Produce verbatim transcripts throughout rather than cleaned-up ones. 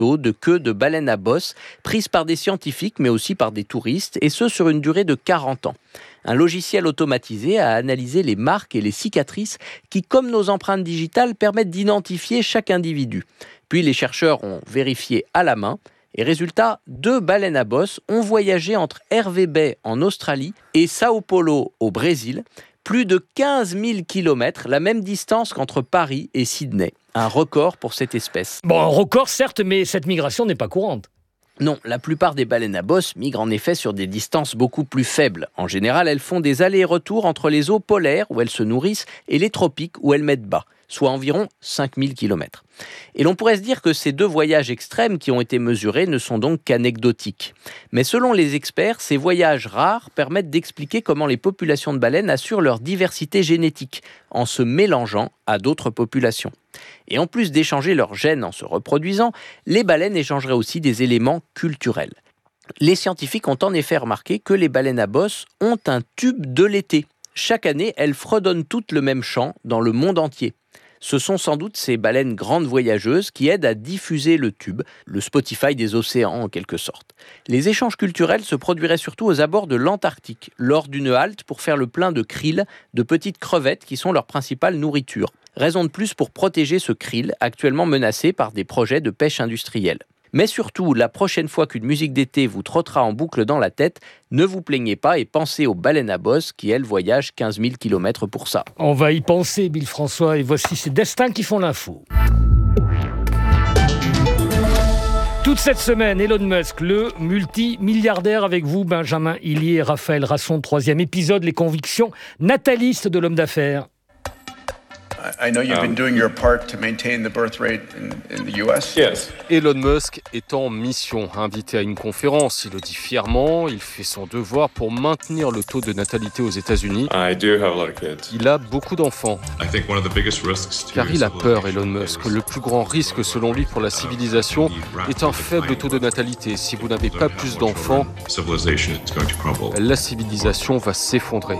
de queues de baleines à bosse, prises par des scientifiques mais aussi par des touristes, et ce sur une durée de quarante ans. Un logiciel automatisé a analysé les marques et les cicatrices qui, comme nos empreintes digitales, permettent d'identifier chaque individu. Puis les chercheurs ont vérifié à la main. Et résultat, deux baleines à bosse ont voyagé entre Hervey Bay en Australie et Sao Paulo au Brésil, plus de quinze mille kilomètres, la même distance qu'entre Paris et Sydney. Un record pour cette espèce. Bon, un record certes, mais cette migration n'est pas courante. Non, la plupart des baleines à bosse migrent en effet sur des distances beaucoup plus faibles. En général, elles font des allers-retours entre les eaux polaires où elles se nourrissent et les tropiques où elles mettent bas, soit environ cinq mille kilomètres. Et l'on pourrait se dire que ces deux voyages extrêmes qui ont été mesurés ne sont donc qu'anecdotiques. Mais selon les experts, ces voyages rares permettent d'expliquer comment les populations de baleines assurent leur diversité génétique en se mélangeant à d'autres populations. Et en plus d'échanger leurs gènes en se reproduisant, les baleines échangeraient aussi des éléments culturels. Les scientifiques ont en effet remarqué que les baleines à bosse ont un tube de l'été. Chaque année, elles fredonnent toutes le même chant dans le monde entier. Ce sont sans doute ces baleines grandes voyageuses qui aident à diffuser le tube, le Spotify des océans en quelque sorte. Les échanges culturels se produiraient surtout aux abords de l'Antarctique, lors d'une halte pour faire le plein de krill, de petites crevettes qui sont leur principale nourriture. Raison de plus pour protéger ce krill, actuellement menacé par des projets de pêche industrielle. Mais surtout, la prochaine fois qu'une musique d'été vous trottera en boucle dans la tête, ne vous plaignez pas et pensez aux baleines à bosse qui, elles, voyagent quinze mille kilomètres pour ça. On va y penser, Bill François, et voici ces destins qui font l'info. Toute cette semaine, Elon Musk, le multimilliardaire, avec vous, Benjamin Hillier et Raphaël Rasson, troisième épisode, les convictions natalistes de l'homme d'affaires. I know you've been doing your part to maintain the birth rate in, in the U S. Yes. Elon Musk est en mission. Invité à une conférence, il le dit fièrement, il fait son devoir pour maintenir le taux de natalité aux États-Unis. I do have a lot of kids. Il a beaucoup d'enfants. I think one of the biggest risks to Car il a peur, Elon Musk. Le plus grand risque, selon lui, pour la civilisation est un faible taux de natalité. Si vous n'avez pas plus d'enfants, la civilisation va s'effondrer.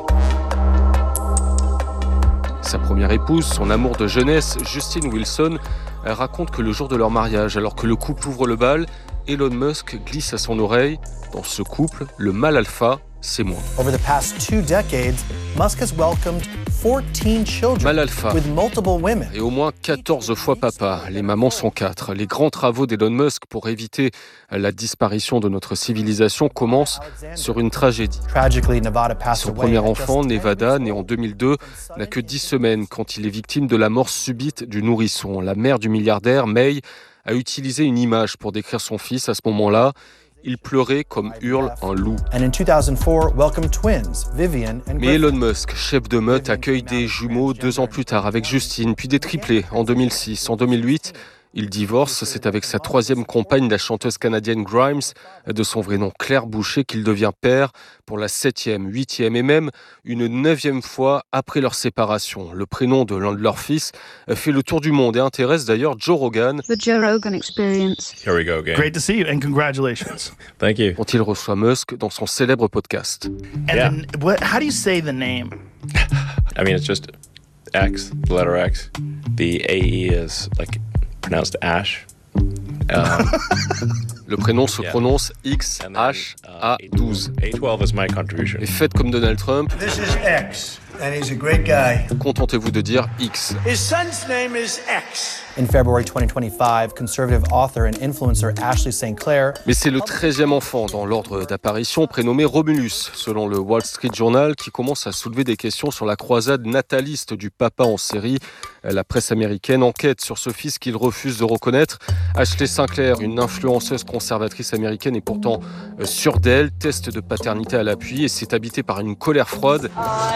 Sa première épouse, son amour de jeunesse, Justine Wilson, raconte que le jour de leur mariage, alors que le couple ouvre le bal, Elon Musk glisse à son oreille « Dans ce couple, le mâle alpha, c'est moi ». Over the past two decades, Musk has welcomed fourteen children Mâle alpha. with multiple women. Et au moins quatorze fois papa. Les mamans sont quatre. Les grands travaux d'Elon Musk pour éviter la disparition de notre civilisation commencent sur une tragédie. Tragically, Nevada passed Son away premier at enfant, just Nevada, né en deux mille deux, n'a que dix semaines quand il est victime de la mort subite du nourrisson. La mère du milliardaire, May, a utilisé une image pour décrire son fils à ce moment-là. Il pleurait comme hurle un loup. And in two thousand four, welcomed twins, Vivian and Mais Elon Griffin. Musk, chef de meute, accueille des jumeaux deux ans plus tard avec Justine, puis des triplés en deux mille six. En deux mille huit, il divorce. C'est avec sa troisième compagne, la chanteuse canadienne Grimes, de son vrai nom Claire Boucher, qu'il devient père pour la septième, huitième et même une neuvième fois après leur séparation. Le prénom de l'un de leurs fils fait le tour du monde et intéresse d'ailleurs Joe Rogan. The Joe Rogan Experience. Here we go again. Great to see you and congratulations. Thank you. Dont il reçoit Musk dans son célèbre podcast. And Yeah. then, what? How do you say the name? I mean, it's just X, the letter X. The A E is like pronounced Ash. Um, Le prénom se Yeah. prononce X and then, H A uh, douze. A twelve is my contribution. Et faites comme Donald Trump, This is X, and he's a great guy. contentez-vous de dire X. His son's name is X. In February twenty twenty-five, conservative author and influencer Ashley Saint Clair Mais c'est le treizième enfant dans l'ordre d'apparition prénommé Romulus, selon le Wall Street Journal, qui commence à soulever des questions sur la croisade nataliste du papa en série. La presse américaine enquête sur ce fils qu'il refuse de reconnaître. Ashley Saint Clair, une influenceuse conservatrice américaine, est pourtant sûre d'elle, test de paternité à l'appui et s'est habitée par une colère froide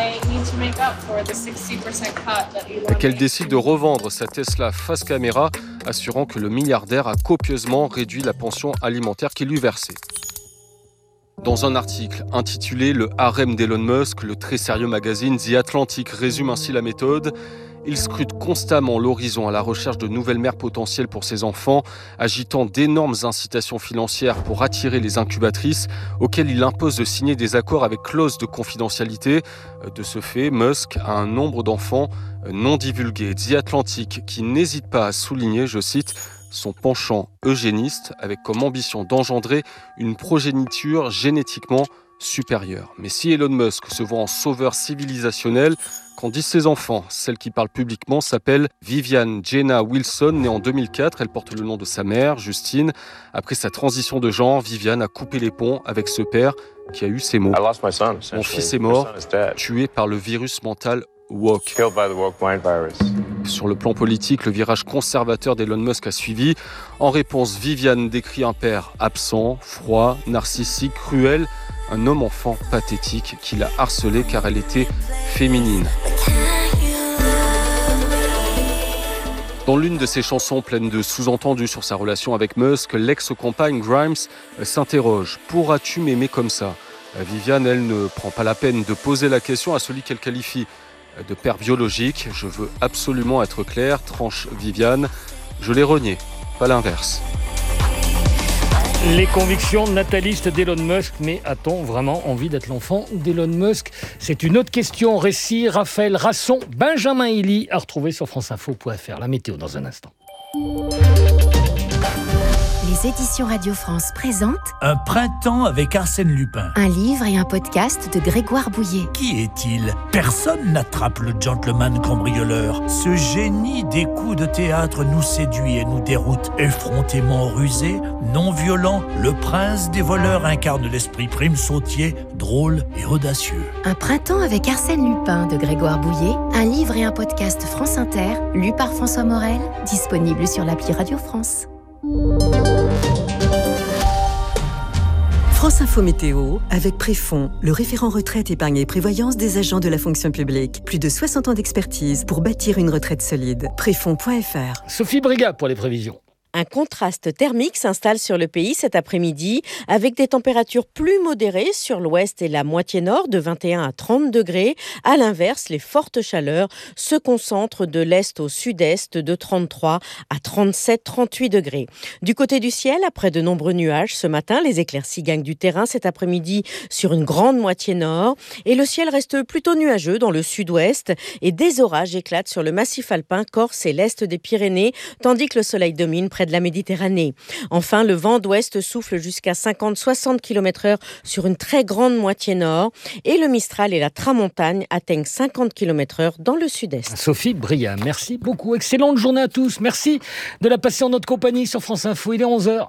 qu'elle décide de revendre sa Tesla face caméra, assurant que le milliardaire a copieusement réduit la pension alimentaire qu'il lui versait. Dans un article intitulé « Le harem d'Elon Musk », le très sérieux magazine The Atlantic résume ainsi la méthode. Il scrute constamment l'horizon à la recherche de nouvelles mères potentielles pour ses enfants, agitant d'énormes incitations financières pour attirer les incubatrices, auxquelles il impose de signer des accords avec clause de confidentialité. De ce fait, Musk a un nombre d'enfants non divulgués. The Atlantic, qui n'hésite pas à souligner, je cite, son penchant eugéniste, avec comme ambition d'engendrer une progéniture génétiquement supérieure. Mais si Elon Musk se voit en sauveur civilisationnel, qu'en disent ses enfants? Celle qui parle publiquement s'appelle Vivian Jenna Wilson, née en deux mille quatre. Elle porte le nom de sa mère, Justine. Après sa transition de genre, Vivian a coupé les ponts avec ce père qui a eu ces mots. Mon fils est mort, tué par le virus mental woke. Sur le plan politique, le virage conservateur d'Elon Musk a suivi. En réponse, Vivian décrit un père absent, froid, narcissique, cruel, un homme-enfant pathétique qui l'a harcelée car elle était féminine. Dans l'une de ses chansons pleines de sous-entendus sur sa relation avec Musk, l'ex-compagne Grimes s'interroge « Pourras-tu m'aimer comme ça ?» Vivian, elle, ne prend pas la peine de poser la question à celui qu'elle qualifie de père biologique. « Je veux absolument être clair, tranche Vivian. Je l'ai renié, pas l'inverse. » Les convictions natalistes d'Elon Musk, mais a-t-on vraiment envie d'être l'enfant d'Elon Musk? C'est une autre question. Récit, Raphaël Rasson, Benjamin Hilly, à retrouver sur franceinfo point f r. La météo dans un instant. Les éditions Radio France présentent Un printemps avec Arsène Lupin. Un livre et un podcast de Grégoire Bouillet. Qui est-il? Personne n'attrape le gentleman cambrioleur. Ce génie des coups de théâtre nous séduit et nous déroute. Effrontément rusé, non violent, le prince des voleurs incarne l'esprit prime sautier, drôle et audacieux. Un printemps avec Arsène Lupin de Grégoire Bouillet. Un livre et un podcast France Inter, lu par François Morel, disponible sur l'appli Radio France. France Info Météo, avec Préfond, le référent retraite, épargne et prévoyance des agents de la fonction publique. Plus de soixante ans d'expertise pour bâtir une retraite solide. Préfond point f r. Sophie Brigat pour les prévisions. Un contraste thermique s'installe sur le pays cet après-midi avec des températures plus modérées sur l'ouest et la moitié nord de vingt et un à trente degrés. À l'inverse, les fortes chaleurs se concentrent de l'est au sud-est de trente-trois à trente-sept à trente-huit degrés. Du côté du ciel, après de nombreux nuages, ce matin, les éclaircies gagnent du terrain cet après-midi sur une grande moitié nord et le ciel reste plutôt nuageux dans le sud-ouest et des orages éclatent sur le massif alpin, Corse et l'est des Pyrénées, tandis que le soleil domine près de la Méditerranée. Enfin, le vent d'ouest souffle jusqu'à cinquante à soixante kilomètres heure sur une très grande moitié nord et le Mistral et la Tramontane atteignent cinquante kilomètres heure dans le sud-est. Sophie Briat, merci beaucoup. Excellente journée à tous. Merci de la passer en notre compagnie sur France Info. Il est onze heures.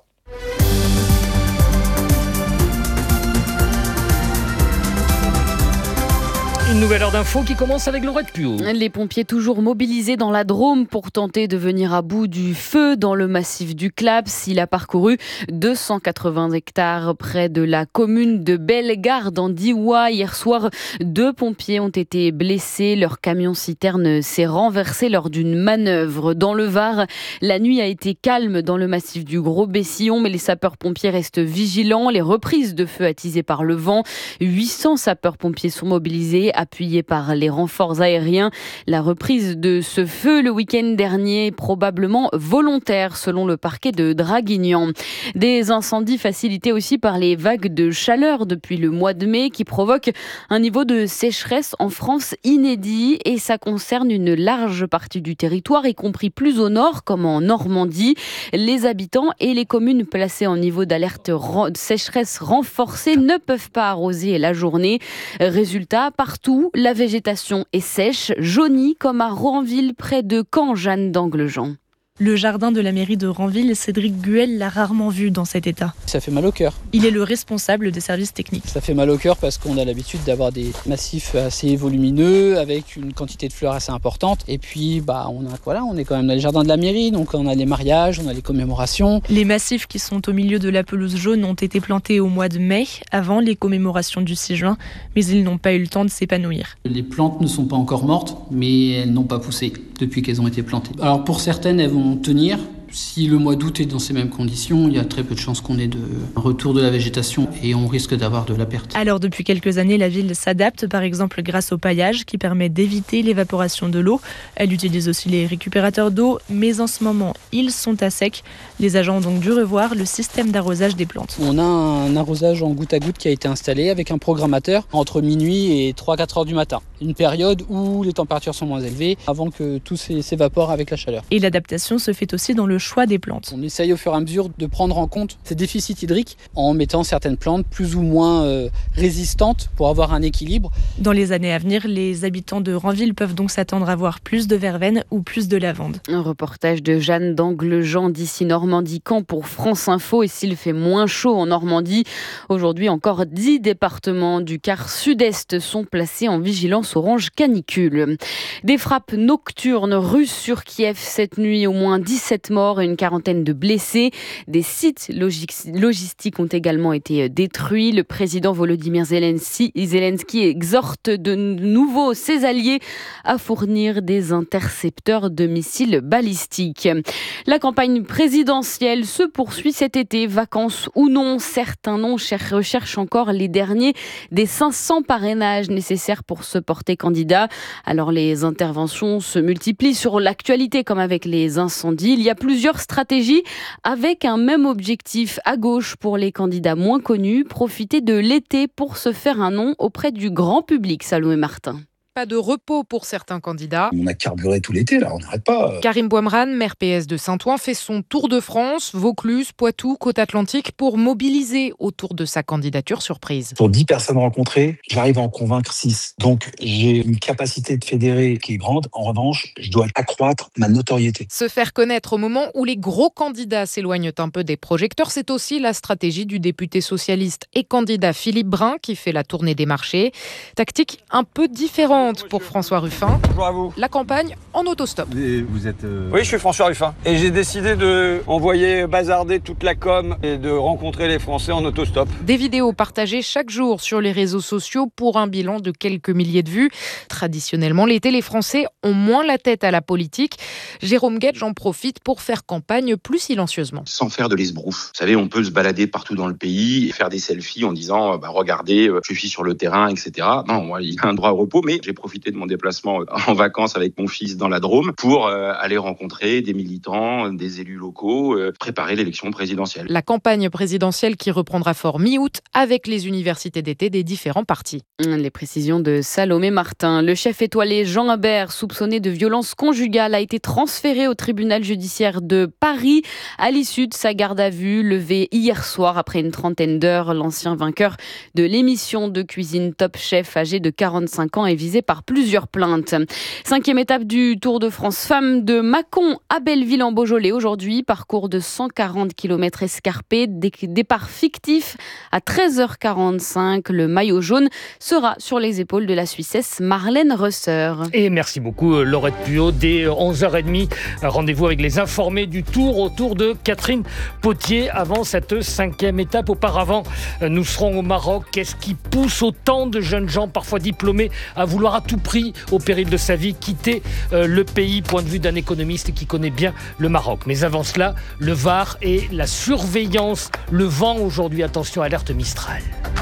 Une nouvelle heure d'info qui commence avec Laurette Puot. Les pompiers toujours mobilisés dans la Drôme pour tenter de venir à bout du feu dans le massif du Claps. Il a parcouru deux cent quatre-vingts hectares près de la commune de Bellegarde en Diois. Hier soir, deux pompiers ont été blessés. Leur camion-citerne s'est renversé lors d'une manœuvre. Dans le Var, la nuit a été calme dans le massif du Gros-Bessillon, mais les sapeurs-pompiers restent vigilants. Les reprises de feu attisées par le vent. huit cents sapeurs-pompiers sont mobilisés, appuyés par les renforts aériens. La reprise de ce feu le week-end dernier est probablement volontaire, selon le parquet de Draguignan. Des incendies facilités aussi par les vagues de chaleur depuis le mois de mai qui provoquent un niveau de sécheresse en France inédit et ça concerne une large partie du territoire, y compris plus au nord, comme en Normandie. Les habitants et les communes placées en niveau d'alerte ren- sécheresse renforcée ne peuvent pas arroser la journée. Résultat, partout, la végétation est sèche, jaunie, comme à Ranville, près de Caen, Jeanne d'Anglejean. Le jardin de la mairie de Ranville, Cédric Guel l'a rarement vu dans cet état. Ça fait mal au cœur. Il est le responsable des services techniques. Ça fait mal au cœur parce qu'on a l'habitude d'avoir des massifs assez volumineux avec une quantité de fleurs assez importante. Et puis, bah, on, a, voilà, on est quand même dans les jardins de la mairie, donc on a les mariages, on a les commémorations. Les massifs qui sont au milieu de la pelouse jaune ont été plantés au mois de mai, avant les commémorations du six juin, mais ils n'ont pas eu le temps de s'épanouir. Les plantes ne sont pas encore mortes, mais elles n'ont pas poussé depuis qu'elles ont été plantées. Alors pour certaines, elles vont tenir. Si le mois d'août est dans ces mêmes conditions, il y a très peu de chances qu'on ait de un retour de la végétation et on risque d'avoir de la perte. Alors depuis quelques années, la ville s'adapte par exemple grâce au paillage qui permet d'éviter l'évaporation de l'eau. Elle utilise aussi les récupérateurs d'eau, mais en ce moment, ils sont à sec. Les agents ont donc dû revoir le système d'arrosage des plantes. On a un arrosage en goutte à goutte qui a été installé avec un programmateur entre minuit et trois à quatre heures du matin. Une période où les températures sont moins élevées avant que tout s'évapore avec la chaleur. Et l'adaptation se fait aussi dans le le choix des plantes. On essaye au fur et à mesure de prendre en compte ces déficits hydriques en mettant certaines plantes plus ou moins euh, résistantes pour avoir un équilibre. Dans les années à venir, les habitants de Ranville peuvent donc s'attendre à voir plus de verveine ou plus de lavande. Un reportage de Jeanne d'Anglejean d'ici Normandie-Camp pour France Info. Et s'il fait moins chaud en Normandie, aujourd'hui encore dix départements du quart sud-est sont placés en vigilance orange canicule. Des frappes nocturnes russes sur Kiev cette nuit, au moins dix-sept morts et une quarantaine de blessés. Des sites logistiques ont également été détruits. Le président Volodymyr Zelensky, Zelensky exhorte de nouveau ses alliés à fournir des intercepteurs de missiles balistiques. La campagne présidentielle se poursuit cet été, vacances ou non. Certains noms recherchent encore les derniers des cinq cents parrainages nécessaires pour se porter candidat. Alors les interventions se multiplient sur l'actualité comme avec les incendies. Il y a plusieurs stratégies avec un même objectif à gauche pour les candidats moins connus, profiter de l'été pour se faire un nom auprès du grand public. Salomé Martin. Pas de repos pour certains candidats. On a carburé tout l'été, là, on n'arrête pas. Karim Bouamran, maire P S de Saint-Ouen, fait son tour de France, Vaucluse, Poitou, Côte-Atlantique, pour mobiliser autour de sa candidature surprise. Pour dix personnes rencontrées, j'arrive à en convaincre six. Donc j'ai une capacité de fédérer qui est grande. En revanche, je dois accroître ma notoriété. Se faire connaître au moment où les gros candidats s'éloignent un peu des projecteurs, c'est aussi la stratégie du député socialiste et candidat Philippe Brun qui fait la tournée des marchés. Tactique un peu différente pour François Ruffin. Bonjour à vous. La campagne en autostop. Et vous êtes... Euh... Oui, je suis François Ruffin. Et j'ai décidé d'envoyer bazarder toute la com et de rencontrer les Français en autostop. Des vidéos partagées chaque jour sur les réseaux sociaux pour un bilan de quelques milliers de vues. Traditionnellement, l'été, les Français ont moins la tête à la politique. Jérôme Guedj en profite pour faire campagne plus silencieusement. Sans faire de l'esbrouf. Vous savez, on peut se balader partout dans le pays et faire des selfies en disant bah, « Regardez, je suis sur le terrain, et cetera » Non, moi, il y a un droit au repos, mais j'ai profité de mon déplacement en vacances avec mon fils dans la Drôme pour euh, aller rencontrer des militants, des élus locaux, euh, préparer l'élection présidentielle. La campagne présidentielle qui reprendra fort mi-août avec les universités d'été des différents partis. Les précisions de Salomé Martin. Le chef étoilé Jean Habert, soupçonné de violence conjugale, a été transféré au tribunal judiciaire de Paris à l'issue de sa garde à vue levée hier soir après une trentaine d'heures. L'ancien vainqueur de l'émission de cuisine Top Chef, âgé de quarante-cinq ans, est visé par plusieurs plaintes. Cinquième étape du Tour de France Femmes de Mâcon à Belleville en Beaujolais aujourd'hui. Parcours de cent quarante kilomètres escarpés. Départ fictif à treize heures quarante-cinq. Le maillot jaune sera sur les épaules de la Suissesse Marlène Reusser. Et merci beaucoup Laurette Puot. Dès onze heures trente, rendez-vous avec les informés du Tour autour de Catherine Potier avant cette cinquième étape. Auparavant, nous serons au Maroc. Qu'est-ce qui pousse autant de jeunes gens, parfois diplômés, à vouloir à tout prix, au péril de sa vie, quitter euh, le pays, point de vue d'un économiste qui connaît bien le Maroc. Mais avant cela, le V A R et la surveillance. Le vent aujourd'hui, attention, alerte Mistral.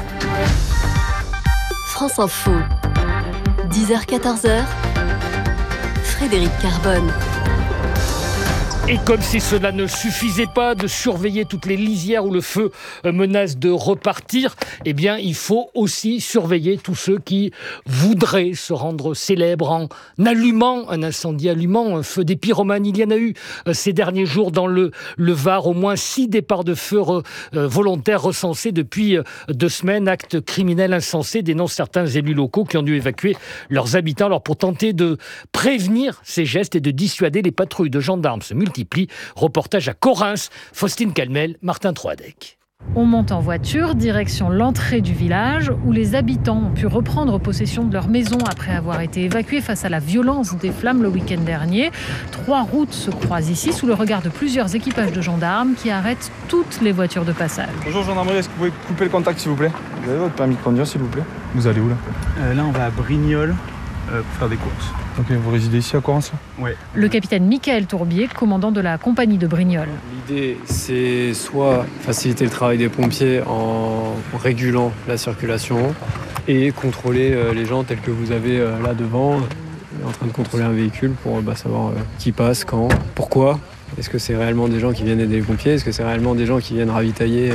France Info, dix heures quatorze heures, Frédéric Carbone. Et comme si cela ne suffisait pas de surveiller toutes les lisières où le feu menace de repartir, eh bien, il faut aussi surveiller tous ceux qui voudraient se rendre célèbres en allumant un incendie, allumant un feu. Des pyromanes, il y en a eu ces derniers jours dans le, le V A R. Au moins six départs de feu re, euh, volontaires recensés depuis deux semaines. Actes criminels insensés, dénoncent certains élus locaux qui ont dû évacuer leurs habitants. Alors, pour tenter de prévenir ces gestes et de dissuader les patrouilles de gendarmes se multiplient. Reportage à Correns, Faustine Calmel, Martin Troadec. On monte en voiture, direction l'entrée du village, où les habitants ont pu reprendre possession de leur maison après avoir été évacués face à la violence des flammes le week-end dernier. Trois routes se croisent ici, sous le regard de plusieurs équipages de gendarmes qui arrêtent toutes les voitures de passage. Bonjour gendarmerie, est-ce que vous pouvez couper le contact s'il vous plaît? Vous avez votre permis de conduire s'il vous plaît? Vous allez où là? euh, Là on va à Brignoles euh, pour faire des courses. Ok, vous résidez ici à Correns là? Oui. Le capitaine Michael Tourbier, commandant de la compagnie de Brignoles. L'idée, c'est soit faciliter le travail des pompiers en régulant la circulation et contrôler les gens tels que vous avez là devant, en train de contrôler un véhicule pour bah, savoir qui passe, quand, pourquoi. Est-ce que c'est réellement des gens qui viennent aider les pompiers? Est-ce que c'est réellement des gens qui viennent ravitailler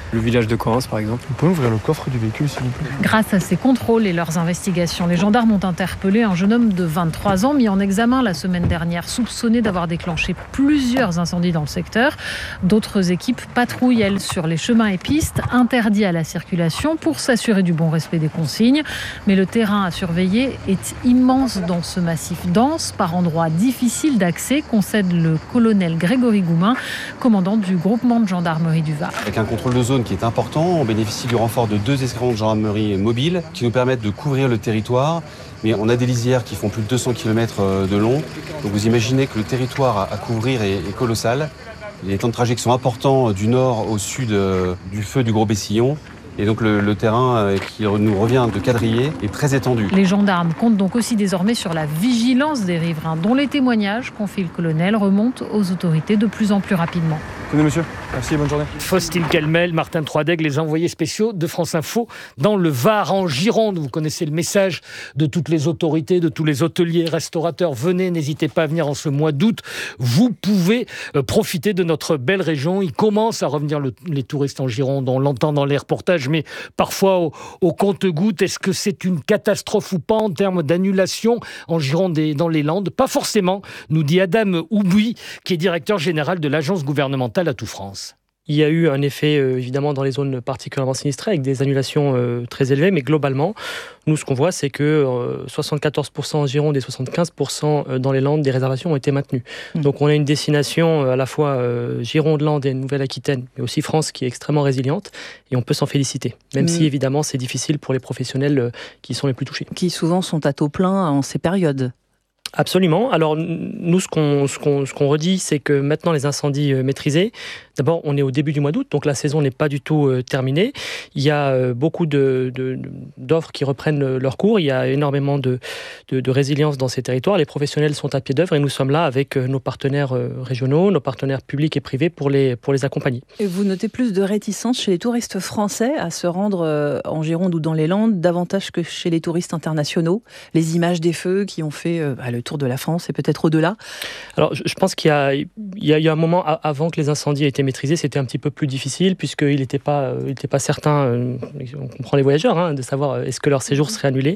Le village de Correns, par exemple. Vous pouvez ouvrir le coffre du véhicule, s'il vous plaît ? Grâce à ces contrôles et leurs investigations, les gendarmes ont interpellé un jeune homme de vingt-trois ans mis en examen la semaine dernière, soupçonné d'avoir déclenché plusieurs incendies dans le secteur. D'autres équipes patrouillent, elles, sur les chemins et pistes interdits à la circulation pour s'assurer du bon respect des consignes. Mais le terrain à surveiller est immense dans ce massif dense, par endroits difficiles d'accès, concède le colonel Grégory Goumin, commandant du groupement de gendarmerie du Var. Avec un contrôle de zone qui est important, on bénéficie du renfort de deux escadrons de gendarmerie mobiles qui nous permettent de couvrir le territoire. Mais on a des lisières qui font plus de deux cents kilomètres de long. Donc vous imaginez que le territoire à couvrir est, est colossal. Les temps de trajet qui sont importants du nord au sud du feu du Gros Bessillon. Et donc le, le terrain qui nous revient de quadriller est très étendu. Les gendarmes comptent donc aussi désormais sur la vigilance des riverains, dont les témoignages, confie le colonel, remontent aux autorités de plus en plus rapidement. Tenez monsieur, merci, bonne journée. Faustin Kelmel, Martin Troideg, les envoyés spéciaux de France Info dans le Var, en Gironde. Vous connaissez le message de toutes les autorités, de tous les hôteliers, restaurateurs. Venez, n'hésitez pas à venir en ce mois d'août. Vous pouvez euh, profiter de notre belle région. Il commence à revenir le, les touristes en Gironde. On l'entend dans les reportages, mais parfois au, au compte-gouttes. Est-ce que c'est une catastrophe ou pas en termes d'annulation en Gironde et dans les Landes ? Pas forcément, nous dit Adam Oubouy, qui est directeur général de l'agence gouvernementale Atout France. Il y a eu un effet euh, évidemment dans les zones particulièrement sinistrées avec des annulations euh, très élevées, mais globalement, nous ce qu'on voit c'est que euh, soixante-quatorze pour cent en Gironde et soixante-quinze pour cent dans les Landes des réservations ont été maintenues. Mmh. Donc on a une destination euh, à la fois euh, Gironde, Landes et Nouvelle-Aquitaine, mais aussi France qui est extrêmement résiliente et on peut s'en féliciter, même mmh. si évidemment c'est difficile pour les professionnels euh, qui sont les plus touchés. Qui souvent sont à taux plein en ces périodes. Absolument. Alors nous, ce qu'on, ce qu'on, ce qu'on redit, c'est que maintenant les incendies euh, maîtrisés, d'abord on est au début du mois d'août, donc la saison n'est pas du tout euh, terminée. Il y a euh, beaucoup de, de, d'offres qui reprennent euh, leur cours, il y a énormément de, de, de résilience dans ces territoires. Les professionnels sont à pied d'œuvre et nous sommes là avec euh, nos partenaires euh, régionaux, nos partenaires publics et privés pour les, pour les accompagner. Et vous notez plus de réticence chez les touristes français à se rendre euh, en Gironde ou dans les Landes, davantage que chez les touristes internationaux. Les images des feux qui ont fait euh, bah, le tour de la France et peut-être au-delà. Alors, je pense qu'il y a, il y a eu un moment avant que les incendies aient été maîtrisés, c'était un petit peu plus difficile puisqu'il n'était pas, il n'était pas certain, on comprend les voyageurs, hein, de savoir est-ce que leur séjour serait annulé.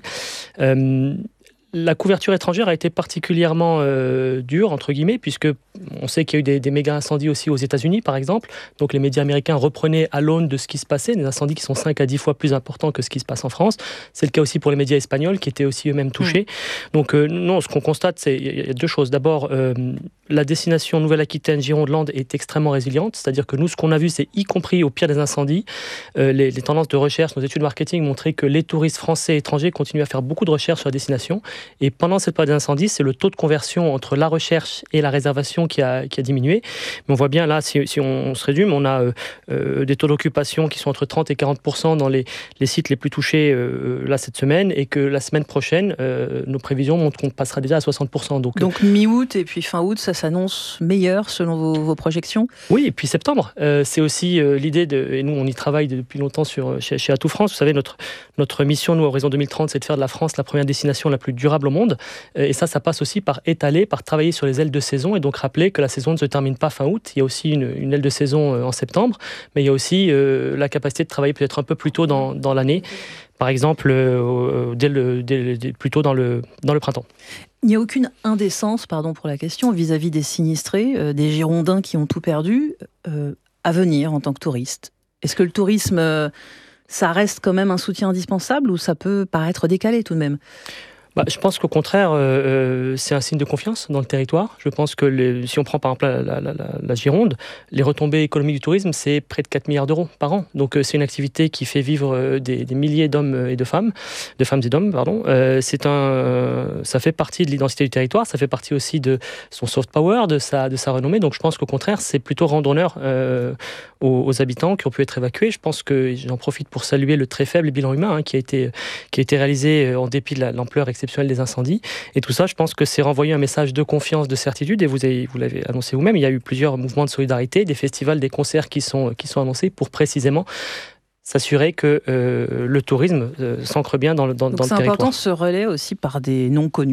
Euh, La couverture étrangère a été particulièrement euh, dure, entre guillemets, puisque on sait qu'il y a eu des, des méga incendies aussi aux États-Unis, par exemple. Donc les médias américains reprenaient à l'aune de ce qui se passait, des incendies qui sont cinq à dix fois plus importants que ce qui se passe en France. C'est le cas aussi pour les médias espagnols, qui étaient aussi eux-mêmes touchés. Mmh. Donc euh, non, ce qu'on constate, c'est il y a deux choses. D'abord, euh, la destination Nouvelle-Aquitaine, Gironde-Landes est extrêmement résiliente. C'est-à-dire que nous, ce qu'on a vu, c'est y compris au pire des incendies, euh, les, les tendances de recherche, nos études marketing montraient que les touristes français et étrangers continuent à faire beaucoup de recherches sur la destination. Et pendant cette période d'incendie, c'est le taux de conversion entre la recherche et la réservation qui a, qui a diminué. Mais on voit bien là, si, si on se résume, on a euh, euh, des taux d'occupation qui sont entre trente et quarante pour cent dans les, les sites les plus touchés euh, là cette semaine, et que la semaine prochaine, euh, nos prévisions montrent qu'on passera déjà à soixante pour cent. Donc, Donc mi-août et puis fin août, ça s'annonce meilleur selon vos, vos projections ? Oui, et puis septembre. Euh, c'est aussi euh, l'idée, de, et nous on y travaille depuis longtemps sur, chez, chez Atout France. Vous savez, notre, notre mission, nous, à Horizon deux mille trente, c'est de faire de la France la première destination la plus durable au monde. Et ça, ça passe aussi par étaler, par travailler sur les ailes de saison, et donc rappeler que la saison ne se termine pas fin août. Il y a aussi une, une aile de saison en septembre, mais il y a aussi euh, la capacité de travailler peut-être un peu plus tôt dans, dans l'année, par exemple euh, dès le, dès, dès, plus tôt dans le, dans le printemps. Il n'y a aucune indécence, pardon pour la question, vis-à-vis des sinistrés, euh, des Girondins qui ont tout perdu, euh, à venir en tant que touristes. Est-ce que le tourisme, euh, ça reste quand même un soutien indispensable, ou ça peut paraître décalé tout de même ? Bah, je pense qu'au contraire, euh, c'est un signe de confiance dans le territoire. Je pense que les, si on prend par exemple la, la, la, la Gironde, les retombées économiques du tourisme, c'est près de quatre milliards d'euros par an. Donc euh, c'est une activité qui fait vivre des, des milliers d'hommes et de femmes, de femmes et d'hommes, pardon. Euh, c'est un, ça fait partie de l'identité du territoire, ça fait partie aussi de son soft power, de sa, de sa renommée. Donc je pense qu'au contraire, c'est plutôt rendre honneur euh, aux, aux habitants qui ont pu être évacués. Je pense que j'en profite pour saluer le très faible bilan humain hein, qui a été, qui a été réalisé en dépit de la, l'ampleur exceptionnelle des incendies. Et tout ça, je pense que c'est renvoyer un message de confiance, de certitude. Et vous, avez, vous l'avez annoncé vous-même, il y a eu plusieurs mouvements de solidarité, des festivals, des concerts qui sont, qui sont annoncés pour précisément s'assurer que euh, le tourisme euh, s'ancre bien dans le, dans, dans le territoire. C'est important ce relais aussi par des non connus,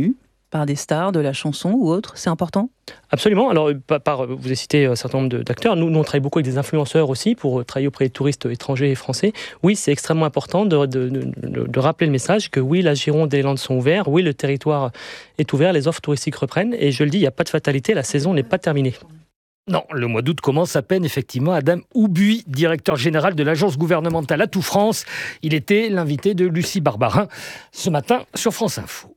par des stars de la chanson ou autres, c'est important ? Absolument. Alors, par, par, vous avez cité un certain nombre d'acteurs. Nous, nous, on travaille beaucoup avec des influenceurs aussi pour travailler auprès des touristes étrangers et français. Oui, c'est extrêmement important de, de, de, de rappeler le message que oui, la Gironde et les Landes sont ouverts. Oui, le territoire est ouvert. Les offres touristiques reprennent. Et je le dis, il n'y a pas de fatalité. La saison n'est pas terminée. Non, le mois d'août commence à peine, effectivement. Adam Oubuy, directeur général de l'agence gouvernementale Atout France. Il était l'invité de Lucie Barbarin ce matin sur France Info.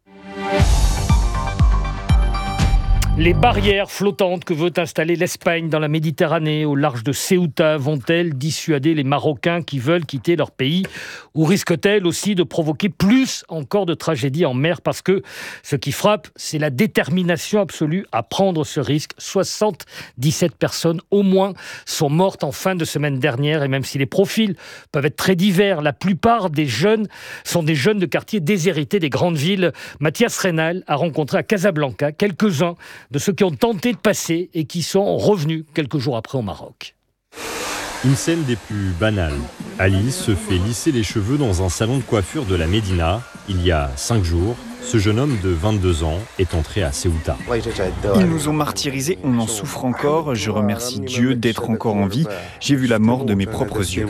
Les barrières flottantes que veut installer l'Espagne dans la Méditerranée au large de Ceuta vont-elles dissuader les Marocains qui veulent quitter leur pays ou risquent-elles aussi de provoquer plus encore de tragédies en mer parce que ce qui frappe, c'est la détermination absolue à prendre ce risque. soixante-dix-sept personnes au moins sont mortes en fin de semaine dernière et même si les profils peuvent être très divers, la plupart des jeunes sont des jeunes de quartiers déshérités des grandes villes. Mathias Reynal a rencontré à Casablanca quelques-uns de ceux qui ont tenté de passer et qui sont revenus quelques jours après au Maroc. Une scène des plus banales. Alice se fait lisser les cheveux dans un salon de coiffure de la Médina. Il y a cinq jours, ce jeune homme de vingt-deux ans est entré à Ceuta. Ils nous ont martyrisés, on en souffre encore. Je remercie Dieu d'être encore en vie. J'ai vu la mort de mes propres yeux.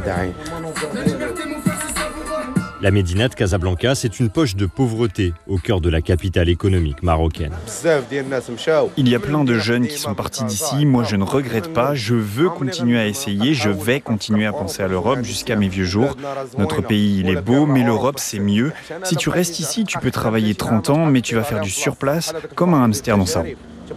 La Médina de Casablanca, c'est une poche de pauvreté au cœur de la capitale économique marocaine. Il y a plein de jeunes qui sont partis d'ici. Moi, je ne regrette pas. Je veux continuer à essayer. Je vais continuer à penser à l'Europe jusqu'à mes vieux jours. Notre pays, il est beau, mais l'Europe, c'est mieux. Si tu restes ici, tu peux travailler trente ans, mais tu vas faire du surplace comme un hamster dans sa roue.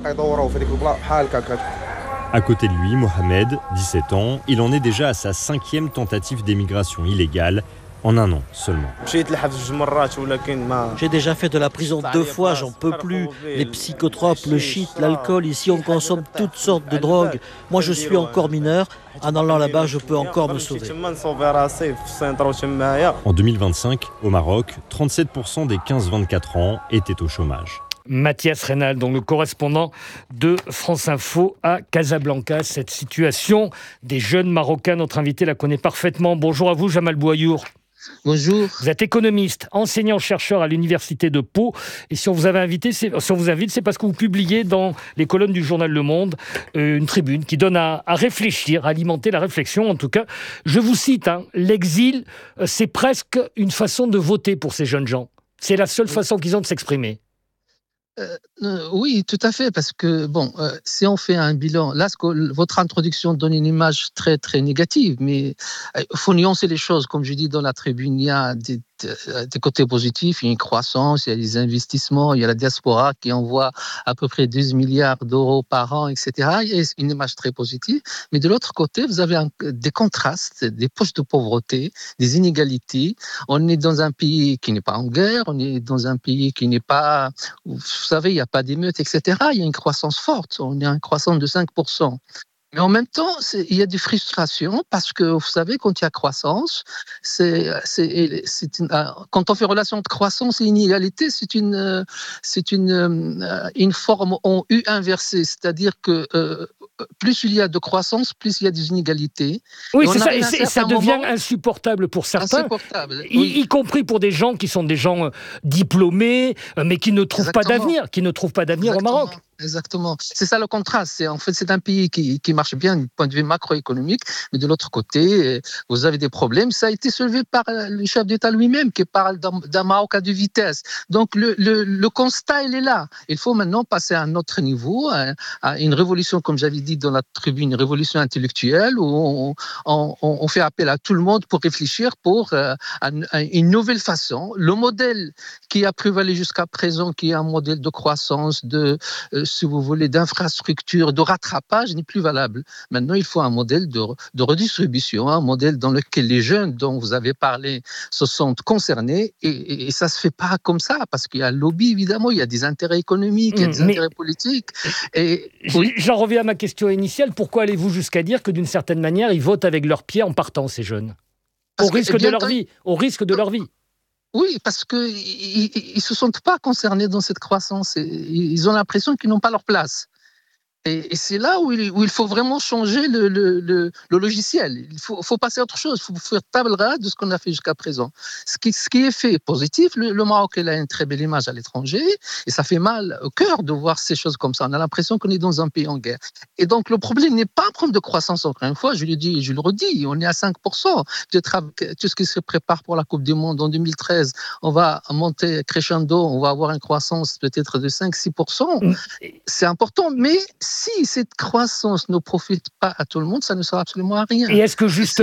À côté de lui, Mohamed, dix-sept ans, il en est déjà à sa cinquième tentative d'émigration illégale. En un an seulement. J'ai déjà fait de la prison deux fois, j'en peux plus. Les psychotropes, le shit, l'alcool, ici on consomme toutes sortes de drogues. Moi je suis encore mineur, en allant là-bas je peux encore me sauver. En deux mille vingt-cinq, au Maroc, trente-sept pour cent des quinze vingt-quatre ans étaient au chômage. Mathias Reynal, donc le correspondant de France Info à Casablanca. Cette situation des jeunes Marocains, notre invité la connaît parfaitement. Bonjour à vous, Jamal Bouayour. Bonjour. Vous êtes économiste, enseignant-chercheur à l'université de Pau. Et si on vous avait invité, c'est, si on vous invite, c'est parce que vous publiez dans les colonnes du journal Le Monde euh, une tribune qui donne à, à réfléchir, à alimenter la réflexion. En tout cas, je vous cite, hein, l'exil, euh, c'est presque une façon de voter pour ces jeunes gens. C'est la seule façon qu'ils ont de s'exprimer. Euh, euh, oui, tout à fait, parce que, bon, euh, si on fait un bilan, là, ce que, votre introduction donne une image très, très négative, mais il euh, faut nuancer les choses. Comme je dis dans la tribune, il y a des, des côtés positifs, il y a une croissance, il y a des investissements, il y a la diaspora qui envoie à peu près douze milliards d'euros par an, et cetera. Il y a une image très positive, mais de l'autre côté, vous avez un, des contrastes, des poches de pauvreté, des inégalités. On est dans un pays qui n'est pas en guerre, on est dans un pays qui n'est pas... Vous savez, il n'y a pas d'émeutes, et cetera. Il y a une croissance forte, on est à une croissance de cinq pour cent. Mais en même temps, c'est, il y a des frustrations parce que, vous savez, quand il y a croissance, c'est, c'est, c'est une, quand on fait relation entre croissance et inégalité, c'est une, c'est une, une forme en U inversée. C'est-à-dire que euh, plus il y a de croissance, plus il y a des inégalités. Oui, c'est ça, et c'est, ça devient moment, insupportable pour certains, insupportable, y, oui. y compris pour des gens qui sont des gens diplômés, mais qui ne trouvent Exactement. pas d'avenir, qui ne trouvent pas d'avenir Exactement. au Maroc. Exactement. C'est ça le contraste. C'est, en fait, c'est un pays qui, qui marche bien du point de vue macroéconomique, mais de l'autre côté, vous avez des problèmes. Ça a été soulevé par le chef d'État lui-même qui parle d'un, d'un Maroc à deux vitesses. Donc, le, le, le constat, il est là. Il faut maintenant passer à un autre niveau, à, à une révolution, comme j'avais dit dans la tribune, une révolution intellectuelle où on, on, on fait appel à tout le monde pour réfléchir pour euh, à une nouvelle façon. Le modèle qui a prévalu jusqu'à présent, qui est un modèle de croissance, de euh, si vous voulez, d'infrastructure, de rattrapage n'est plus valable. Maintenant, il faut un modèle de, de redistribution, un modèle dans lequel les jeunes dont vous avez parlé se sentent concernés et, et, et ça ne se fait pas comme ça parce qu'il y a le lobby, évidemment, il y a des intérêts économiques, il y a des Mais intérêts politiques. Et, oui. J'en reviens à ma question initiale. Pourquoi allez-vous jusqu'à dire que d'une certaine manière, ils votent avec leurs pieds en partant, ces jeunes ? Au risque que, de leur vie, au risque de leur vie. Oui, parce qu'ils ne se sentent pas concernés dans cette croissance. Ils ont l'impression qu'ils n'ont pas leur place. Et, et c'est là où il, où il faut vraiment changer le, le, le, le logiciel. Il faut, faut passer à autre chose. Il faut faire table rase de ce qu'on a fait jusqu'à présent. Ce qui, ce qui est fait positif, le, le Maroc il a une très belle image à l'étranger et ça fait mal au cœur de voir ces choses comme ça. On a l'impression qu'on est dans un pays en guerre. Et donc le problème n'est pas un problème de croissance, encore une fois, je le dis, je le redis, on est à cinq pour cent. Peut-être avec tout ce qui se prépare pour la Coupe du Monde en deux mille treize, on va monter crescendo, on va avoir une croissance peut-être de cinq à six pour cent. C'est important, mais si cette croissance ne profite pas à tout le monde, ça ne sert absolument à rien. Et est-ce que justement